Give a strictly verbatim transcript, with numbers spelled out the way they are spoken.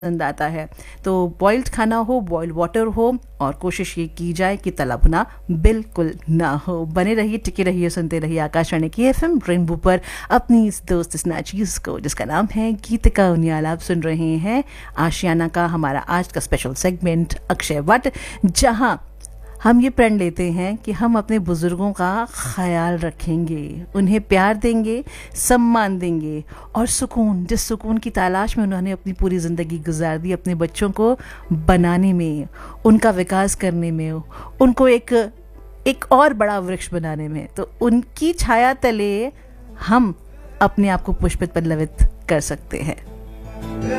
पसंद आता है। तो बॉइल्ड खाना हो, बॉइल्ड वाटर हो, और कोशिश ये की जाए कि तला भुना बिल्कुल ना हो। बने रहिए, टिके रहिए, सुनते रहिए आकाशवाणी की एफएम रेनबो पर अपनी इस दोस्त इस नाचीज को, जिसका नाम है गीतिका उनियाल। आप सुन रहे हैं आशियाना का हमारा आज का स्पेशल सेगमेंट अक्षय वट, जहां हम ये प्रण लेते हैं कि हम अपने बुजुर्गों का ख्याल रखेंगे, उन्हें प्यार देंगे, सम्मान देंगे, और सुकून, जिस सुकून की तलाश में उन्होंने अपनी पूरी ज़िंदगी गुजार दी, अपने बच्चों को बनाने में, उनका विकास करने में, उनको एक एक और बड़ा वृक्ष बनाने में, तो उनकी छाया तले हम अपने आप को पुष्पित पल्लवित कर सकते हैं।